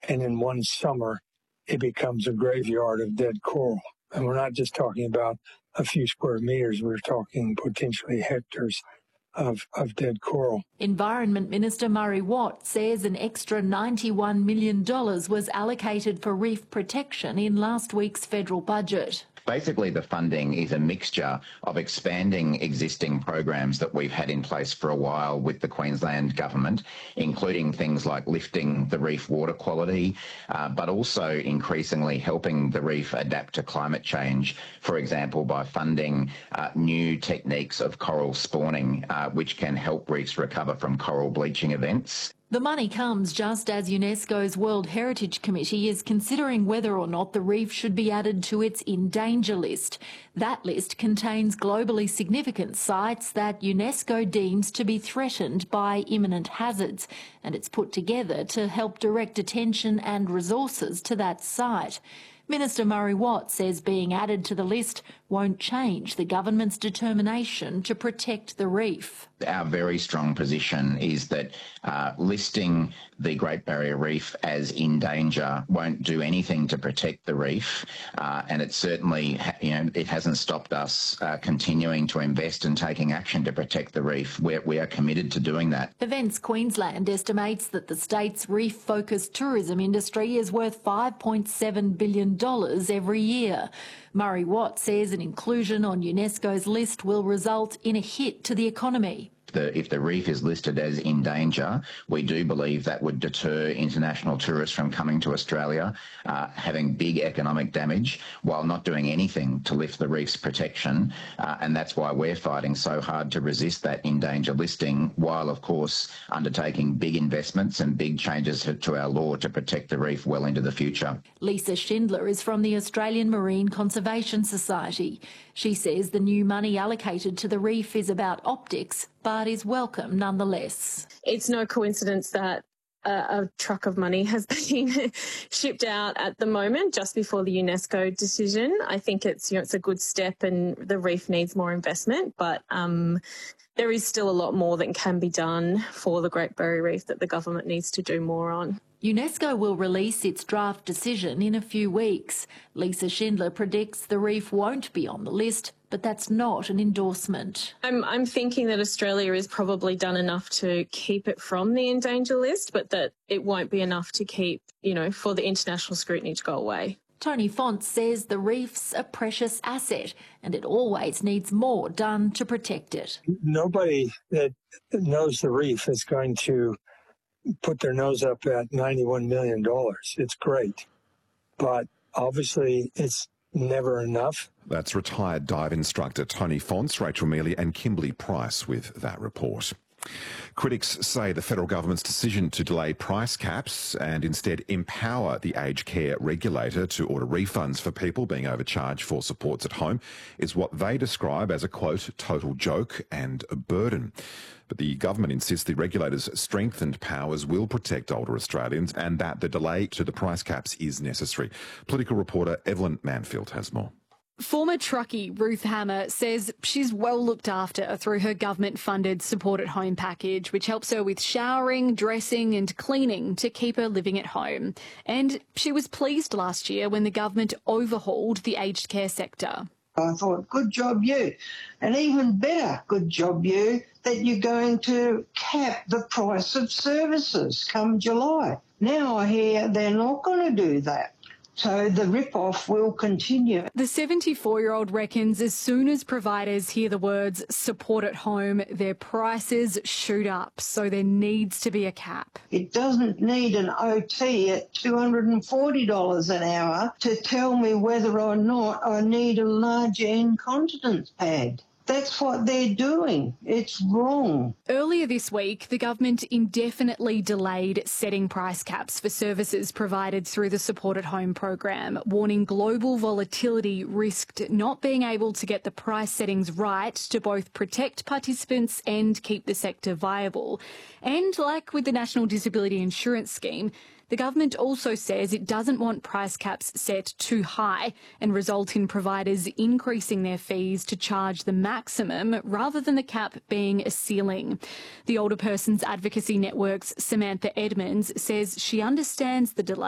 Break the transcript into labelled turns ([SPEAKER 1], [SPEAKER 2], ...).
[SPEAKER 1] and in one summer, it becomes a graveyard of dead coral. And we're not just talking about a few square meters, we're talking potentially hectares of dead coral.
[SPEAKER 2] Environment Minister Murray Watt says an extra $91 million was allocated for reef protection in last week's federal budget.
[SPEAKER 3] Basically, the funding is a mixture of expanding existing programs that we've had in place for a while with the Queensland government, including things like lifting the reef water quality, but also increasingly helping the reef adapt to climate change, for example, by funding new techniques of coral spawning, which can help reefs recover from coral bleaching events.
[SPEAKER 2] The money comes just as UNESCO's World Heritage Committee is considering whether or not the reef should be added to its in danger list. That list contains globally significant sites that UNESCO deems to be threatened by imminent hazards, and it's put together to help direct attention and resources to that site. Minister Murray Watt says being added to the list won't change the government's determination to protect the reef.
[SPEAKER 3] Our very strong position is that listing the Great Barrier Reef as in danger won't do anything to protect the reef, and it certainly, it hasn't stopped us continuing to invest and taking action to protect the reef. We are committed to doing that.
[SPEAKER 2] Events Queensland estimates that the state's reef-focused tourism industry is worth $5.7 billion every year. Murray Watt says an inclusion on UNESCO's list will result in a hit to the economy.
[SPEAKER 3] If the reef is listed as in danger, we do believe that would deter international tourists from coming to Australia, having big economic damage, while not doing anything to lift the reef's protection. And that's why we're fighting so hard to resist that in danger listing, while, of course, undertaking big investments and big changes to our law to protect the reef well into the future.
[SPEAKER 2] Lisa Schindler is from the Australian Marine Conservation Society. She says the new money allocated to the reef is about optics, but is welcome nonetheless.
[SPEAKER 4] It's no coincidence that a truck of money has been shipped out at the moment, just before the UNESCO decision. I think it's a good step, and the reef needs more investment, but there is still a lot more that can be done for the Great Barrier Reef that the government needs to do more on.
[SPEAKER 2] UNESCO will release its draft decision in a few weeks. Lisa Schindler predicts the reef won't be on the list, but that's not an endorsement.
[SPEAKER 4] I'm thinking that Australia has probably done enough to keep it from the in danger list, but that it won't be enough to keep, for the international scrutiny to go away.
[SPEAKER 2] Tony Font says the reef's a precious asset and it always needs more done to protect it.
[SPEAKER 1] Nobody that knows the reef is going to put their nose up at $91 million. It's great, but obviously it's never enough.
[SPEAKER 5] That's retired dive instructor Tony Fonts, Rachel Mealy and Kimberly Price with that report. Critics say the federal government's decision to delay price caps and instead empower the aged care regulator to order refunds for people being overcharged for supports at home is what they describe as a, quote, total joke and a burden. But the government insists the regulator's strengthened powers will protect older Australians and that the delay to the price caps is necessary. Political reporter Evelyn Manfield has more.
[SPEAKER 6] Former truckie Ruth Hammer says she's well looked after through her government-funded support at home package, which helps her with showering, dressing and cleaning to keep her living at home. And she was pleased last year when the government overhauled the aged care sector.
[SPEAKER 7] I thought, good job you. And even better, good job you, that you're going to cap the price of services come July. Now I hear they're not going to do that. So the rip-off will continue.
[SPEAKER 6] The 74-year-old reckons as soon as providers hear the words support at home, their prices shoot up. So there needs to be a cap.
[SPEAKER 7] It doesn't need an OT at $240 an hour to tell me whether or not I need a larger incontinence pad. That's what they're doing. It's wrong.
[SPEAKER 6] Earlier this week, the government indefinitely delayed setting price caps for services provided through the Support at Home program, warning global volatility risked not being able to get the price settings right to both protect participants and keep the sector viable. And like with the National Disability Insurance Scheme, the government also says it doesn't want price caps set too high and result in providers increasing their fees to charge the maximum rather than the cap being a ceiling. The Older Persons Advocacy Network's Samantha Edmonds says she understands the delay.